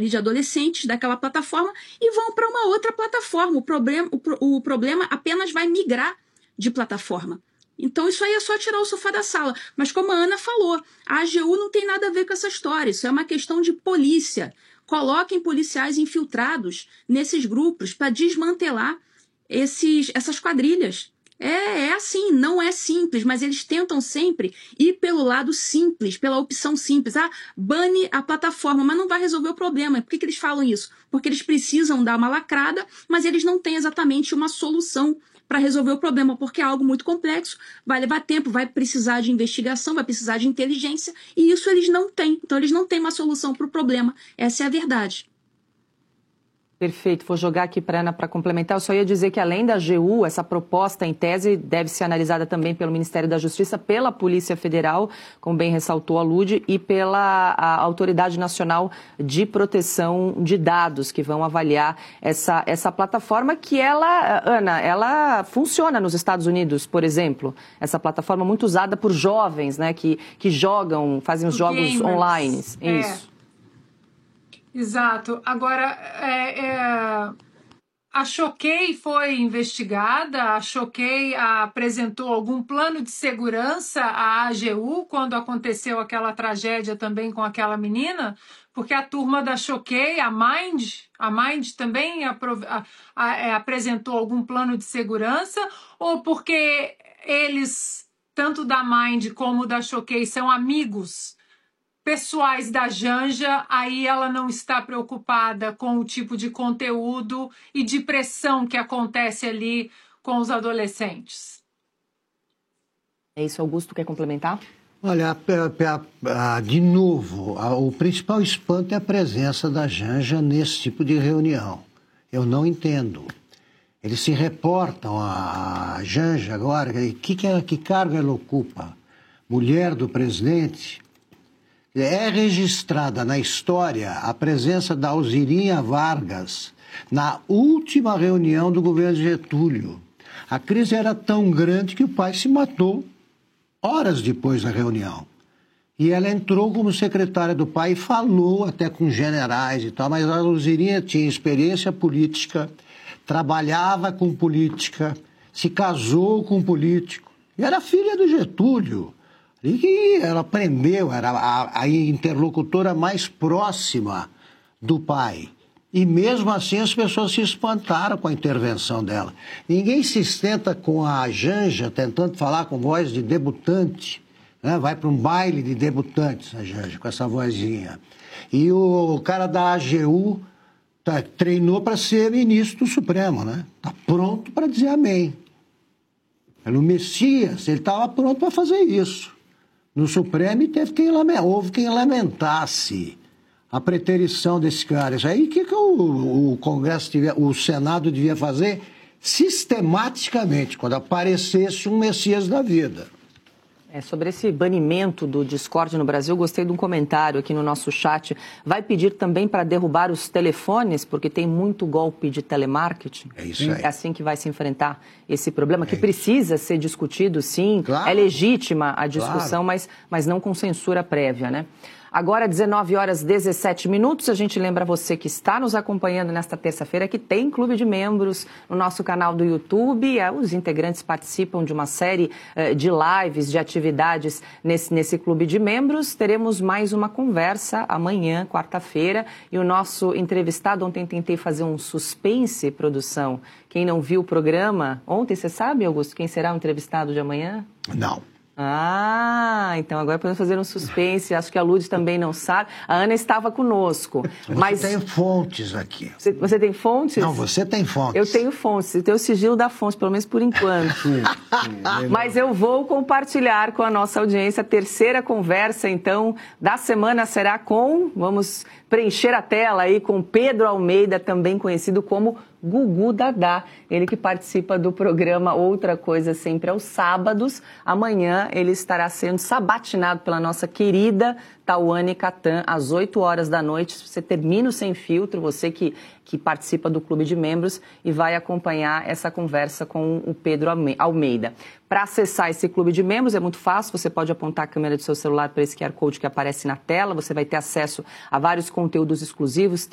ali de adolescentes daquela plataforma e vão para uma outra plataforma. O problema apenas vai migrar de plataforma. Então isso aí é só tirar o sofá da sala. Mas como a Ana falou, a AGU não tem nada a ver com essa história. Isso é uma questão de polícia. Coloquem policiais infiltrados nesses grupos para desmantelar essas quadrilhas. É assim, não é simples, mas eles tentam sempre ir pelo lado simples, pela opção simples. Bane a plataforma, mas não vai resolver o problema. Por que eles falam isso? Porque eles precisam dar uma lacrada, mas eles não têm exatamente uma solução para resolver o problema, porque é algo muito complexo, vai levar tempo, vai precisar de investigação, vai precisar de inteligência, e isso eles não têm. Então, eles não têm uma solução para o problema. Essa é a verdade. Perfeito. Vou jogar aqui para a Ana para complementar. Eu só ia dizer que, além da AGU, essa proposta, em tese, deve ser analisada também pelo Ministério da Justiça, pela Polícia Federal, como bem ressaltou a Lud, e pela Autoridade Nacional de Proteção de Dados, que vão avaliar essa plataforma que Ana, ela funciona nos Estados Unidos, por exemplo. Essa plataforma muito usada por jovens, né, que jogam, fazem os jogos gamers online. Isso. Exato. Agora, a Choquei foi investigada, a Choquei apresentou algum plano de segurança à AGU quando aconteceu aquela tragédia também com aquela menina, porque a turma da Choquei, a Mind também apresentou algum plano de segurança, ou porque eles, tanto da Mind como da Choquei, são amigos pessoais da Janja, aí ela não está preocupada com o tipo de conteúdo e de pressão que acontece ali com os adolescentes. É isso, Augusto, quer complementar? Olha, de novo, o principal espanto é a presença da Janja nesse tipo de reunião. Eu não entendo. Eles se reportam a Janja agora, que cargo ela ocupa? Mulher do presidente? É registrada na história a presença da Alzirinha Vargas na última reunião do governo de Getúlio. A crise era tão grande que o pai se matou horas depois da reunião. E ela entrou como secretária do pai e falou até com generais e tal, mas a Alzirinha tinha experiência política, trabalhava com política, se casou com político e era filha do Getúlio. E que ela aprendeu, era a interlocutora mais próxima do pai. E mesmo assim as pessoas se espantaram com a intervenção dela. Ninguém se sustenta com a Janja tentando falar com voz de debutante, né? Vai para um baile de debutantes, a Janja, com essa vozinha. E o cara da AGU treinou para ser ministro do Supremo, né? Está pronto para dizer amém. No Messias, ele estava pronto para fazer isso. No Supremo houve quem lamentasse a preterição desse cara. Isso aí que o Congresso, o Senado devia fazer sistematicamente, quando aparecesse um Messias da vida. Sobre esse banimento do Discord no Brasil, gostei de um comentário aqui no nosso chat. Vai pedir também para derrubar os telefones, porque tem muito golpe de telemarketing? É isso aí. É assim que vai se enfrentar esse problema, que precisa ser discutido, sim. Claro. É legítima a discussão, claro, mas não com censura prévia, né? Agora, 19h17, a gente lembra você que está nos acompanhando nesta terça-feira que tem Clube de Membros no nosso canal do YouTube. Os integrantes participam de uma série de lives, de atividades nesse Clube de Membros. Teremos mais uma conversa amanhã, quarta-feira, e o nosso entrevistado, ontem tentei fazer um suspense, produção. Quem não viu o programa ontem, você sabe, Augusto, quem será o entrevistado de amanhã? Não. Então agora podemos fazer um suspense. Acho que a Lud também não sabe. A Ana estava conosco. Você tem fontes aqui. Você tem fontes? Não, você tem fontes. Eu tenho fontes. Eu tenho o sigilo da fonte, pelo menos por enquanto. Mas eu vou compartilhar com a nossa audiência. A terceira conversa, então, da semana será vamos preencher a tela aí com Pedro Almeida, também conhecido como Gugu Dadá, ele que participa do programa Outra Coisa Sempre aos sábados. Amanhã ele estará sendo sabatinado pela nossa querida Tauane Catan, às 8h da noite. Você termina o Sem Filtro, você que participa do Clube de Membros, e vai acompanhar essa conversa com o Pedro Almeida. Para acessar esse Clube de Membros é muito fácil, você pode apontar a câmera do seu celular para esse QR Code que aparece na tela, você vai ter acesso a vários conteúdos exclusivos.